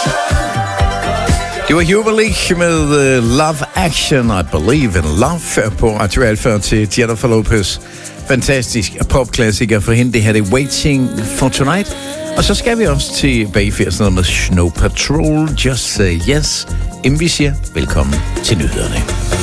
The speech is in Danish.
Det var Jubilee med Love Action, I Believe in Love på Radio Alpha til Jennifer Lopez. Fantastisk popklassiker for hende. Det her er Waiting for Tonight. Og så skal vi også tilbage i 80'erne med Snow Patrol, Just Say Yes. Inden vi siger velkommen til nyhederne.